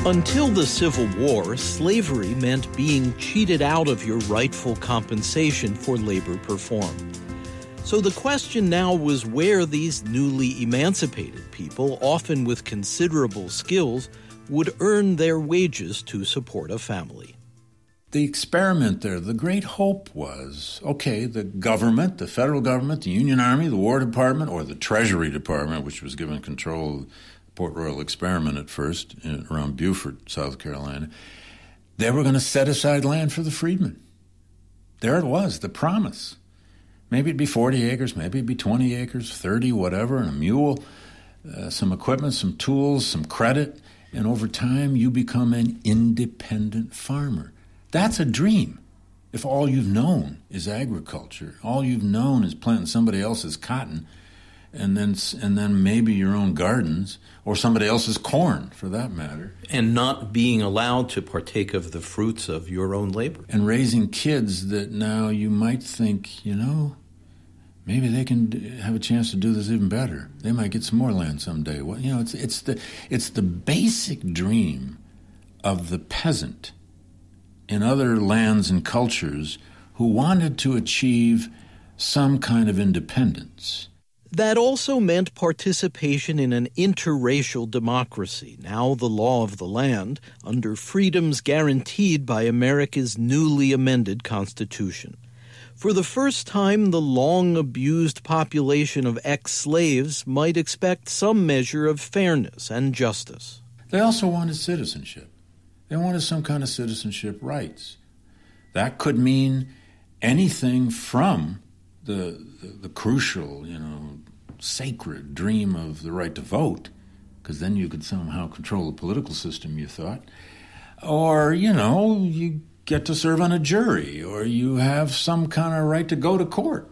Until the Civil War, slavery meant being cheated out of your rightful compensation for labor performed. So the question now was where these newly emancipated people, often with considerable skills, would earn their wages to support a family. The experiment there, the great hope was, okay, the government, the federal government, the Union Army, the War Department, or the Treasury Department, which was given control of the Port Royal experiment at first, around Beaufort, South Carolina, they were going to set aside land for the freedmen. There it was, the promise. Maybe it'd be 40 acres, maybe it'd be 20 acres, 30, whatever, and a mule, some equipment, some tools, some credit, and over time you become an independent farmer. That's a dream. If all you've known is agriculture, all you've known is planting somebody else's cotton, and then maybe your own gardens, or somebody else's corn, for that matter. And not being allowed to partake of the fruits of your own labor. And raising kids that now you might think, maybe they can have a chance to do this even better. They might get some more land someday. Well, it's the basic dream of the peasant in other lands and cultures who wanted to achieve some kind of independence. That also meant participation in an interracial democracy, now the law of the land, under freedoms guaranteed by America's newly amended Constitution. For the first time, the long-abused population of ex-slaves might expect some measure of fairness and justice. They also wanted citizenship. They wanted some kind of citizenship rights. That could mean anything from the crucial, sacred dream of the right to vote, because then you could somehow control the political system, you thought. Or, you get to serve on a jury, or you have some kind of right to go to court.